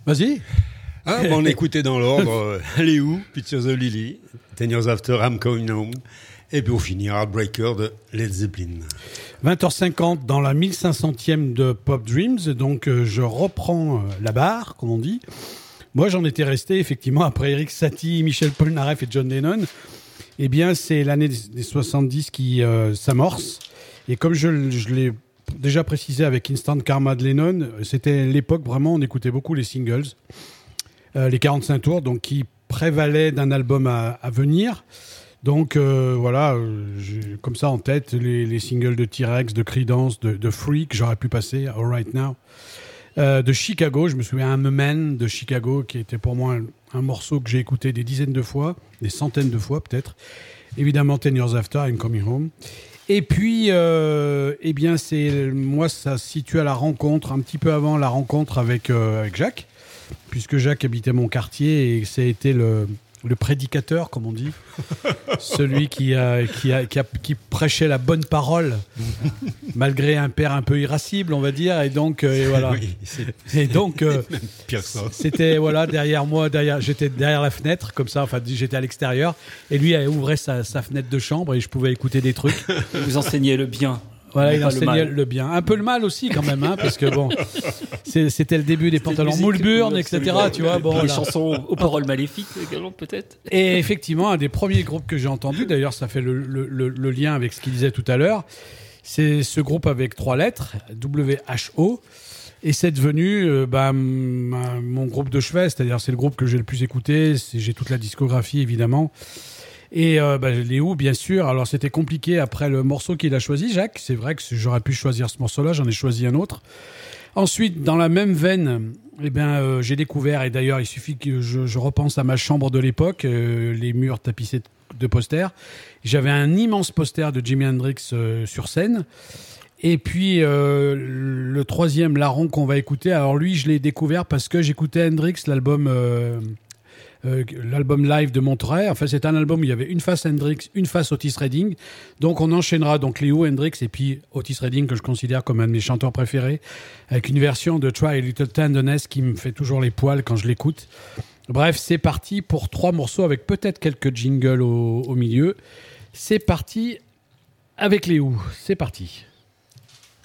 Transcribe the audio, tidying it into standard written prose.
Vas-y. On écoutait dans l'ordre les Who, Pictures of Lily, 10 Years After, I'm Coming Home, et puis on finit Heartbreaker de Led Zeppelin. 20h50 dans la 1500e de Pop Dreams, donc je reprends la barre, comme on dit. Moi, j'en étais resté effectivement après Eric Satie, Michel Polnareff et John Lennon. Eh bien, c'est l'année des 70 qui s'amorce. Et comme je l'ai déjà précisé avec Instant Karma de Lennon, c'était l'époque vraiment, on écoutait beaucoup les singles, les 45 tours, donc qui prévalaient d'un album à venir. Donc voilà, j'ai comme ça en tête les singles de T-Rex, de Creedence, de Freak, j'aurais pu passer, All Right Now. De Chicago, je me souviens I'm a Man de Chicago, qui était pour moi un morceau que j'ai écouté des dizaines de fois, des centaines de fois peut-être. Évidemment 10 Years After, I'm Coming Home. Et puis, eh bien, moi, ça se situe à la rencontre, un petit peu avant la rencontre avec Jacques, puisque Jacques habitait mon quartier et ça a été le prédicateur, comme on dit, celui qui prêchait la bonne parole, malgré un père un peu irascible, on va dire, et donc voilà. Oui, et donc pire que ça. c'était voilà derrière moi, j'étais derrière la fenêtre, comme ça, enfin j'étais à l'extérieur, et lui ouvrait sa fenêtre de chambre et je pouvais écouter des trucs. Vous enseignez le bien. Voilà, il enseignait le bien. Un peu le mal aussi, quand même, hein, parce que bon, c'était le début des pantalons Moulburn, etc., tu vois. Bon, les chansons aux paroles maléfiques, également, peut-être. Et effectivement, un des premiers groupes que j'ai entendu, d'ailleurs, ça fait le lien avec ce qu'il disait tout à l'heure, c'est ce groupe avec 3 lettres, WHO, et c'est devenu mon groupe de chevet, c'est-à-dire c'est le groupe que j'ai le plus écouté, j'ai toute la discographie, évidemment. Et les Who, bien sûr. Alors, c'était compliqué après le morceau qu'il a choisi, Jacques. C'est vrai que j'aurais pu choisir ce morceau-là. J'en ai choisi un autre. Ensuite, dans la même veine, j'ai découvert, et d'ailleurs, il suffit que je repense à ma chambre de l'époque, les murs tapissés de posters. J'avais un immense poster de Jimi Hendrix sur scène. Et puis, le troisième larron qu'on va écouter, alors lui, je l'ai découvert parce que j'écoutais Hendrix, l'album live de Monterey. Enfin, c'est un album où il y avait une face Hendrix, une face Otis Redding. Donc, on enchaînera donc les Who, Hendrix et puis Otis Redding, que je considère comme un de mes chanteurs préférés, avec une version de Try a Little Tenderness qui me fait toujours les poils quand je l'écoute. Bref, c'est parti pour 3 morceaux avec peut-être quelques jingles au milieu. C'est parti avec les Who. C'est parti.